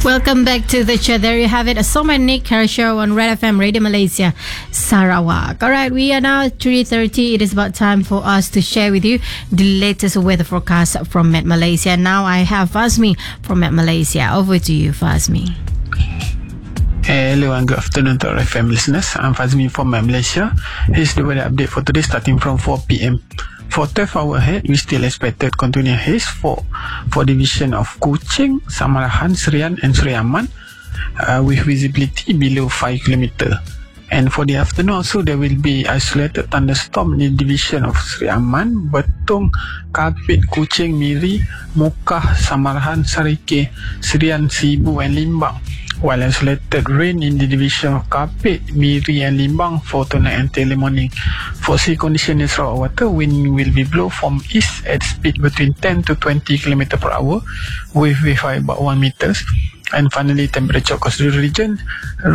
Welcome back to the show. There you have it. Asoma Nick Show on Red FM Radio Malaysia, Sarawak. All right, we are now at 3:30. It is about time for us to share with you the latest weather forecast from Met Malaysia. Now I have Fazmi from Met Malaysia. Over to you, Fazmi. Hello and good afternoon to our FM listeners. I'm Fazmi from Met Malaysia. Here's the weather update for today starting from 4 p.m. For 12 hours ahead, we still expected continuous haze for division of Kuching, Samarahan, Serian and Suriaman with visibility below 5 km. And for the afternoon also, there will be isolated thunderstorm in the division of Suriaman, Betung, Kapit, Kuching, Miri, Mukah, Samarahan, Sarike, Serian, Sibu and Limbang. While isolated rain in the division of Kapit, Miri and Limbang for tonight and early morning. For sea condition in Sarawak water, wind will be blow from east at speed between 10 to 20 km per hour with wave height about 1 meters. And finally, temperature across the region